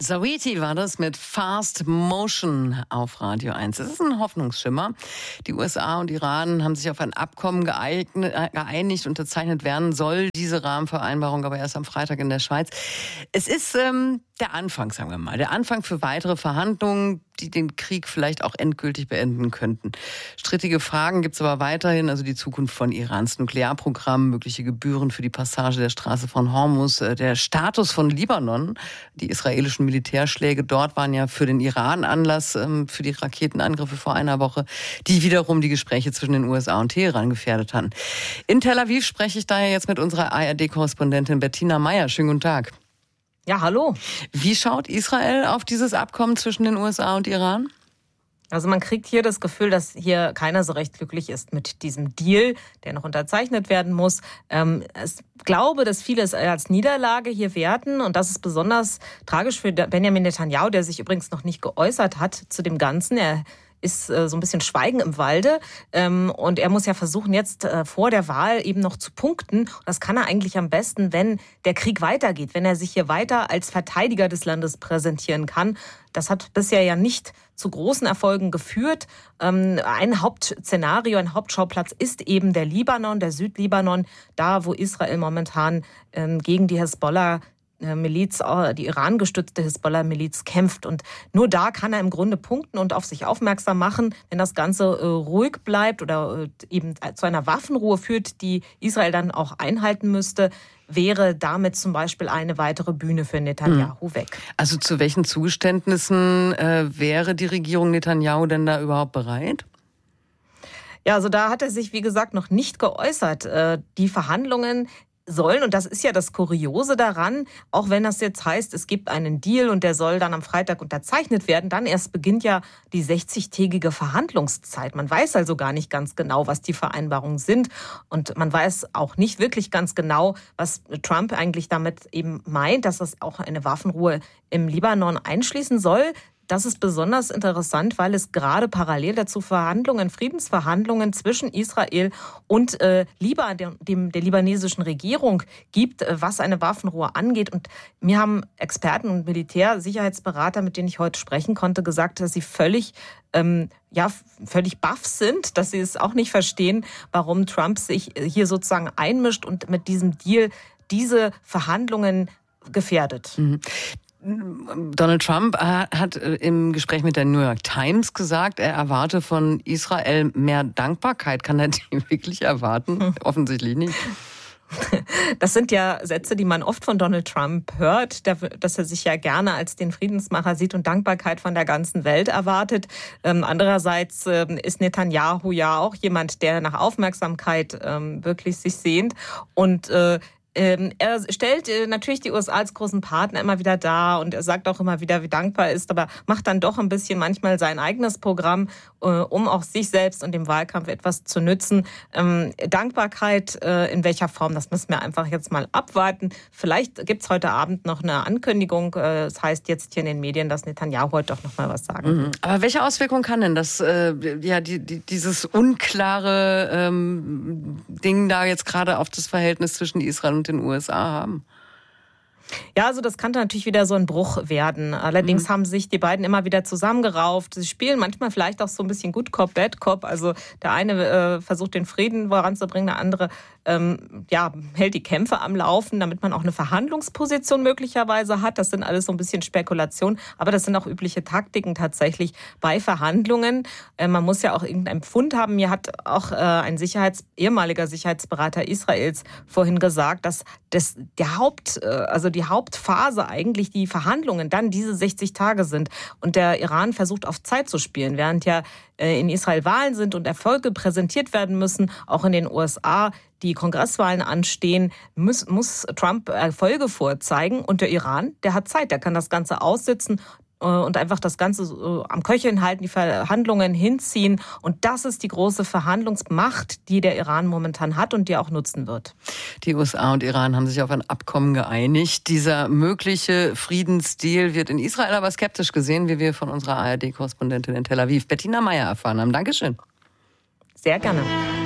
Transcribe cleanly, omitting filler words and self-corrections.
Saweetie war das mit Fast Motion auf Radio 1. Das ist ein Hoffnungsschimmer. Die USA und Iran haben sich auf ein Abkommen geeinigt. Unterzeichnet werden soll diese Rahmenvereinbarung aber erst am Freitag in der Schweiz. Es ist der Anfang, sagen wir mal. Der Anfang für weitere Verhandlungen, die den Krieg vielleicht auch endgültig beenden könnten. Strittige Fragen gibt es aber weiterhin, also die Zukunft von Irans Nuklearprogramm, mögliche Gebühren für die Passage der Straße von Hormuz, der Status von Libanon. Die israelischen Militärschläge dort waren ja für den Iran Anlass für die Raketenangriffe vor einer Woche, die wiederum die Gespräche zwischen den USA und Teheran gefährdet hatten. In Tel Aviv spreche ich daher jetzt mit unserer ARD-Korrespondentin Bettina Meyer. Schönen guten Tag. Ja, hallo. Wie schaut Israel auf dieses Abkommen zwischen den USA und Iran? Also man kriegt hier das Gefühl, dass hier keiner so recht glücklich ist mit diesem Deal, der noch unterzeichnet werden muss. Ich glaube, dass viele es als Niederlage hier werten. Und das ist besonders tragisch für Benjamin Netanyahu, der sich übrigens noch nicht geäußert hat zu dem Ganzen. Er ist so ein bisschen Schweigen im Walde. Und er muss ja versuchen, jetzt vor der Wahl eben noch zu punkten. Das kann er eigentlich am besten, wenn der Krieg weitergeht, wenn er sich hier weiter als Verteidiger des Landes präsentieren kann. Das hat bisher ja nicht zu großen Erfolgen geführt. Ein Hauptszenario, ein Hauptschauplatz ist eben der Libanon, der Südlibanon, da wo Israel momentan gegen die Hezbollah Miliz, die Iran-gestützte Hezbollah-Miliz kämpft. Und nur da kann er im Grunde punkten und auf sich aufmerksam machen, wenn das Ganze ruhig bleibt oder eben zu einer Waffenruhe führt, die Israel dann auch einhalten müsste, wäre damit zum Beispiel eine weitere Bühne für Netanyahu weg. Also zu welchen Zugeständnissen wäre die Regierung Netanyahu denn da überhaupt bereit? Ja, also da hat er sich, wie gesagt, noch nicht geäußert. Die Verhandlungen sollen, und das ist ja das Kuriose daran, auch wenn das jetzt heißt, es gibt einen Deal und der soll dann am Freitag unterzeichnet werden, dann erst beginnt ja die 60-tägige Verhandlungszeit. Man weiß also gar nicht ganz genau, was die Vereinbarungen sind und man weiß auch nicht wirklich ganz genau, was Trump eigentlich damit eben meint, dass das auch eine Waffenruhe im Libanon einschließen soll. Das ist besonders interessant, weil es gerade parallel dazu Friedensverhandlungen zwischen Israel und der libanesischen Regierung gibt, was eine Waffenruhe angeht. Und mir haben Experten und Militärsicherheitsberater, mit denen ich heute sprechen konnte, gesagt, dass sie völlig baff sind, dass sie es auch nicht verstehen, warum Trump sich hier sozusagen einmischt und mit diesem Deal diese Verhandlungen gefährdet. Mhm. Donald Trump hat im Gespräch mit der New York Times gesagt, er erwarte von Israel mehr Dankbarkeit. Kann er die wirklich erwarten? Offensichtlich nicht. Das sind ja Sätze, die man oft von Donald Trump hört, dass er sich ja gerne als den Friedensmacher sieht und Dankbarkeit von der ganzen Welt erwartet. Andererseits ist Netanyahu ja auch jemand, der nach Aufmerksamkeit wirklich sich sehnt und er stellt natürlich die USA als großen Partner immer wieder dar und er sagt auch immer wieder, wie dankbar er ist, aber macht dann doch ein bisschen manchmal sein eigenes Programm, um auch sich selbst und dem Wahlkampf etwas zu nützen. Dankbarkeit in welcher Form, das müssen wir einfach jetzt mal abwarten. Vielleicht gibt's heute Abend noch eine Ankündigung. Das heißt jetzt hier in den Medien, dass Netanyahu heute doch noch mal was sagen will. Aber welche Auswirkungen kann denn das, dieses unklare Ding da jetzt gerade auf das Verhältnis zwischen Israel und den USA haben? Ja, also das kann natürlich wieder so ein Bruch werden. Allerdings haben sich die beiden immer wieder zusammengerauft. Sie spielen manchmal vielleicht auch so ein bisschen Good Cop, Bad Cop. Also der eine versucht den Frieden voranzubringen, der andere hält die Kämpfe am Laufen, damit man auch eine Verhandlungsposition möglicherweise hat. Das sind alles so ein bisschen Spekulationen, aber das sind auch übliche Taktiken tatsächlich bei Verhandlungen. Man muss ja auch irgendeinen Pfund haben. Mir hat auch ein ehemaliger Sicherheitsberater Israels vorhin gesagt, dass die Hauptphase eigentlich die Verhandlungen dann diese 60 Tage sind und der Iran versucht auf Zeit zu spielen, während ja in Israel Wahlen sind und Erfolge präsentiert werden müssen, auch in den USA die Kongresswahlen anstehen, muss Trump Erfolge vorzeigen und der Iran, der hat Zeit, der kann das Ganze aussitzen und einfach das Ganze am Köcheln halten, die Verhandlungen hinziehen. Und das ist die große Verhandlungsmacht, die der Iran momentan hat und die er auch nutzen wird. Die USA und Iran haben sich auf ein Abkommen geeinigt. Dieser mögliche Friedensdeal wird in Israel aber skeptisch gesehen, wie wir von unserer ARD-Korrespondentin in Tel Aviv, Bettina Meyer, erfahren haben. Dankeschön. Sehr gerne.